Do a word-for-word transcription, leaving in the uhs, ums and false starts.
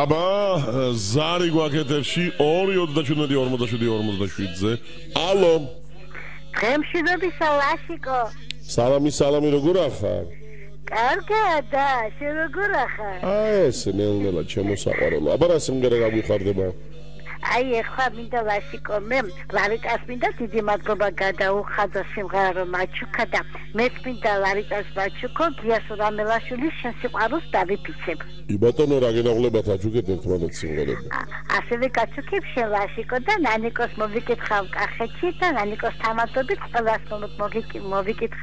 აბა, ზარი გვაკეთებში ორი ოცდაშვიდი ორმოცდაშვიდი ორმოცდაშვიდზე. ალო. დღემშვიდობისა ლაშიკო. სალამი, სალამი, როგორ ახარ? კარგადა, შენ როგორ ახარ? აი ეს ნელ-ნელა ჩემო საყვარელო. აბა რა სიმღერა გაგვიხარდება? აი ეხლა მინდა ლაშიკო, მე ლარიკას მინდა დიდი მადლობა გადაუხადა სიმღერა რომ მაჩუქა და მეც მინდა ლარიკას მაჩუქო, გიას რამელაშვილის შენ სიყვარულს დავიფიცებ. ი ბატონო, რა გენაღლებათ აჩუქეთ ერთმანეთ სიმღერები. ასევე გაჩუქებ შენ ლაშიკო და ნანიკოს მოვიკითხავ კახეთში და ნანიკოს თამაშობით ყველას მოვიკითხავ